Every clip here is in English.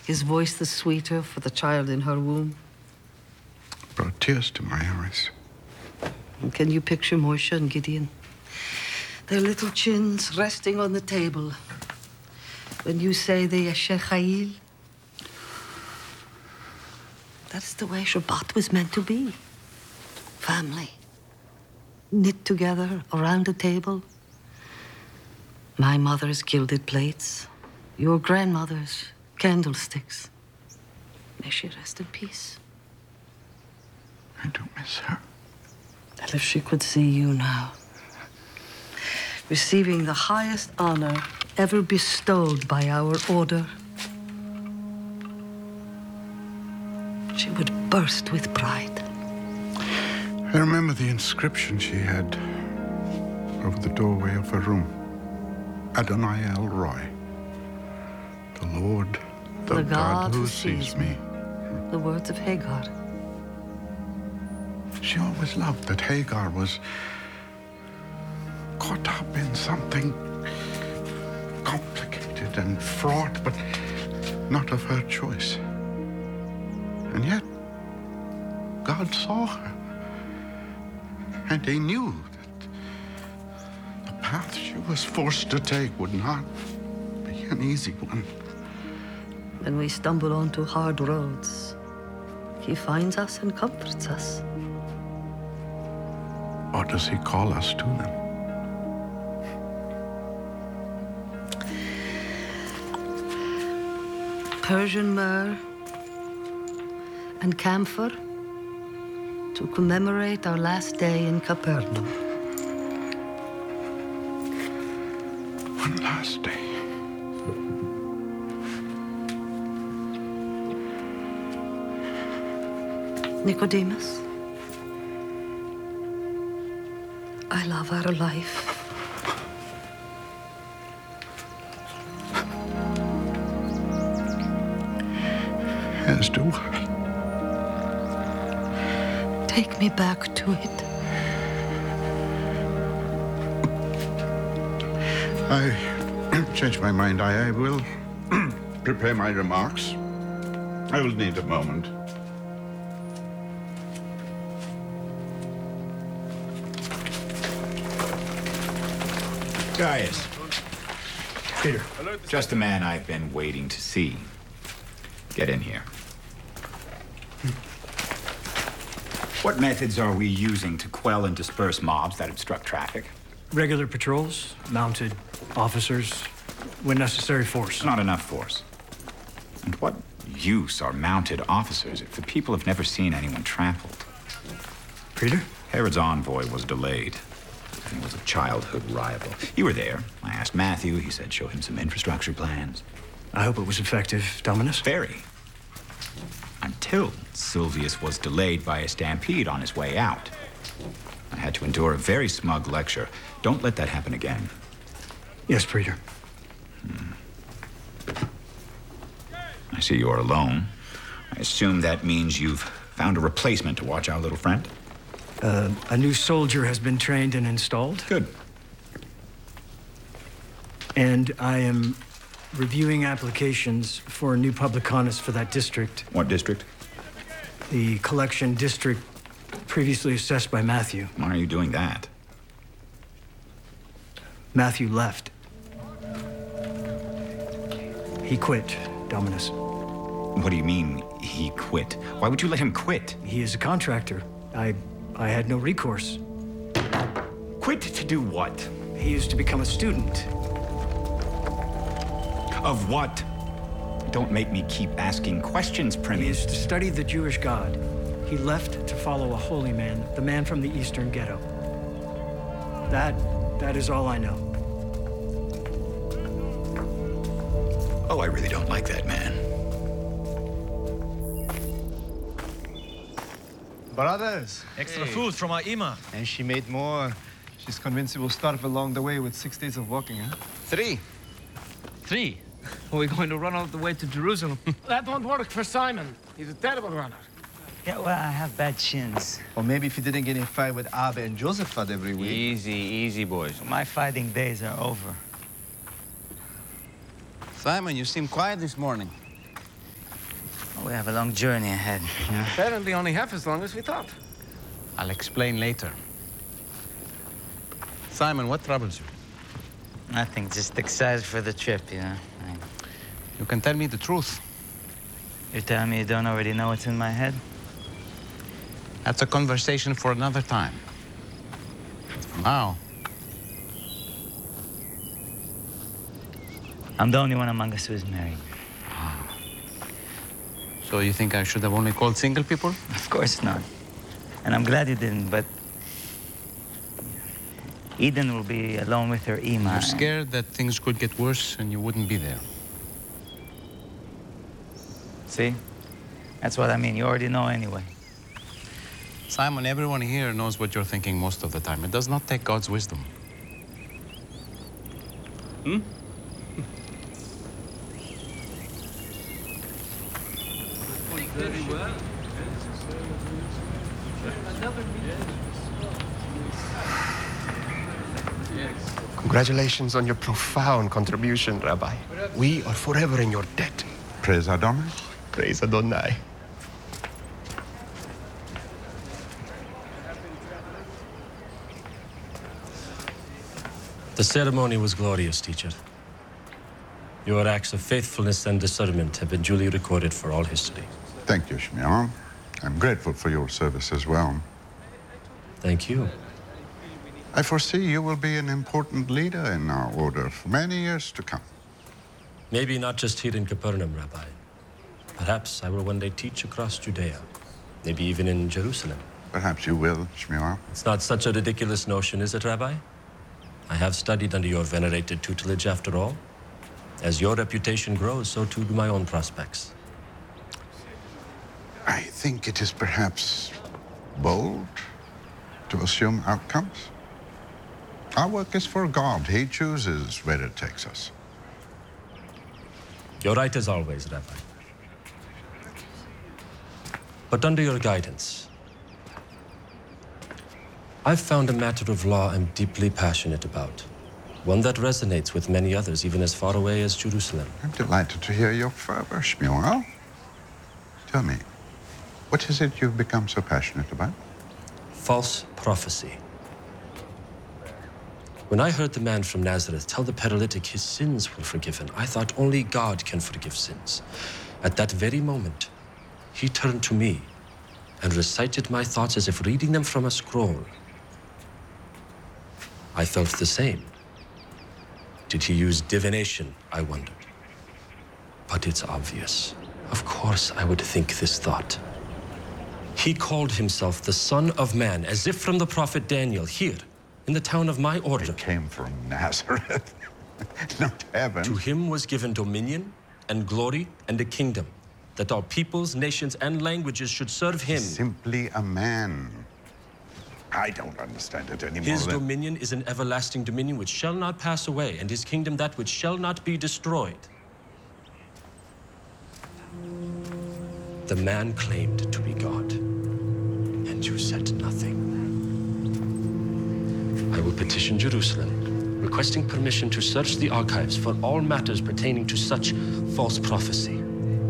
His voice the sweeter for the child in her womb. Brought tears to my eyes. And can you picture Moshe and Gideon? Their little chins resting on the table. When you say the Yasher Chayil, that's the way Shabbat was meant to be. Family. Knit together around a table. My mother's gilded plates. Your grandmother's candlesticks. May she rest in peace. I do miss her. And if she could see you now, receiving the highest honor ever bestowed by our order, she would burst with pride. I remember the inscription she had over the doorway of her room. Adonai El Roy. The Lord, the God who sees me. The words of Hagar. She always loved that Hagar was caught up in something complicated and fraught, but not of her choice. And yet, God saw her. And he knew that the path she was forced to take would not be an easy one. When we stumble onto hard roads, he finds us and comforts us. Or does he call us to them? Persian myrrh and camphor to commemorate our last day in Capernaum. One last day. Nicodemus, I love our life. As do I. Take me back to it. I changed my mind. I will prepare my remarks. I will need a moment. Gaius. Peter. Just the man I've been waiting to see. Get in here. What methods are we using to quell and disperse mobs that obstruct traffic? Regular patrols, mounted officers, when necessary force. Not enough force. And what use are mounted officers if the people have never seen anyone trampled? Peter? Herod's envoy was delayed. He was a childhood rival. You were there. I asked Matthew. He said show him some infrastructure plans. I hope it was effective, Dominus. Very. Until Silvius was delayed by a stampede on his way out. I had to endure a very smug lecture. Don't let that happen again. Yes, Peter. I see you're alone. I assume that means you've found a replacement to watch our little friend? A new soldier has been trained and installed. Good. And I am reviewing applications for a new publicanus for that district. What district? The collection district previously assessed by Matthew. Why are you doing that? Matthew left. He quit, Dominus. What do you mean, he quit? Why would you let him quit? He is a contractor. I had no recourse. Quit to do what? He is to become a student. Of what? Don't make me keep asking questions, He Primus. is to study the Jewish God. He left to follow a holy man, the man from the Eastern Ghetto. That is all I know. Oh, I really don't like that man. Brothers. Extra food from our Ima. And she made more. She's convinced we will starve along the way with 6 days of walking, huh? 3. 3? Are we going to run all the way to Jerusalem? That won't work for Simon. He's a terrible runner. Yeah, well, I have bad shins. Or maybe if you didn't get in a fight with Abe and Josephat every week. Easy, boys. My fighting days are over. Simon, you seem quiet this morning. We have a long journey ahead. Yeah. Apparently only half as long as we thought. I'll explain later. Simon, what troubles you? Nothing, just excited for the trip, you know. You can tell me the truth. You're telling me you don't already know what's in my head? That's a conversation for another time. For now, I'm the only one among us who is married. so you think I should have only called single people? Of course not. And I'm glad you didn't, but Eden will be alone with her Ima. You're scared that things could get worse and you wouldn't be there. See? That's what I mean. You already know anyway. Simon, everyone here knows what you're thinking most of the time. It does not take God's wisdom. Congratulations on your profound contribution, Rabbi. We are forever in your debt. Praise Adonai. Praise Adonai. The ceremony was glorious, teacher. Your acts of faithfulness and discernment have been duly recorded for all history. Thank you, Shmuel. I'm grateful for your service as well. Thank you. I foresee you will be an important leader in our order for many years to come. Maybe not just here in Capernaum, Rabbi. Perhaps I will one day teach across Judea, maybe even in Jerusalem. Perhaps you will, Shmuel. It's not such a ridiculous notion, is it, Rabbi? I have studied under your venerated tutelage, after all. As your reputation grows, so too do my own prospects. I think it is perhaps bold to assume outcomes. Our work is for God. He chooses where it takes us. You're right as always, Rabbi. But under your guidance, I've found a matter of law I'm deeply passionate about. One that resonates with many others, even as far away as Jerusalem. I'm delighted to hear your fervor, Shmuel. Tell me, what is it you've become so passionate about? False prophecy. When I heard the man from Nazareth tell the paralytic his sins were forgiven, I thought only God can forgive sins. At that very moment, he turned to me and recited my thoughts as if reading them from a scroll. I felt the same. Did he use divination, I wondered. But it's obvious. Of course I would think this thought. He called himself the Son of Man, as if from the prophet Daniel, here, in the town of my order. He came from Nazareth, not heaven. To him was given dominion and glory and a kingdom, that all peoples, nations, and languages should serve him. Simply a man. I don't understand it anymore. His dominion is an everlasting dominion which shall not pass away, and his kingdom that which shall not be destroyed. The man claimed to be God, and you said nothing. I will petition Jerusalem, requesting permission to search the archives for all matters pertaining to such false prophecy.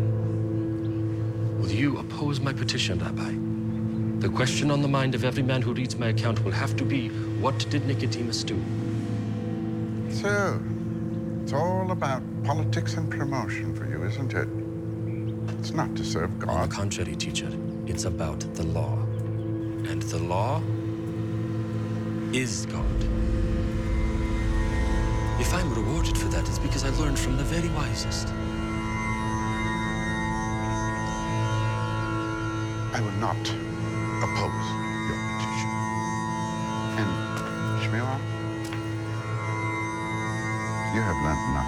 Will you oppose my petition, Rabbi? The question on the mind of every man who reads my account will have to be, what did Nicodemus do? So, it's all about politics and promotion for you, isn't it? It's not to serve On God. the contrary, teacher, it's about the law. And the law is God. If I'm rewarded for that, it's because I learned from the very wisest. I will not oppose your petition. And, Shmuel, you have learned enough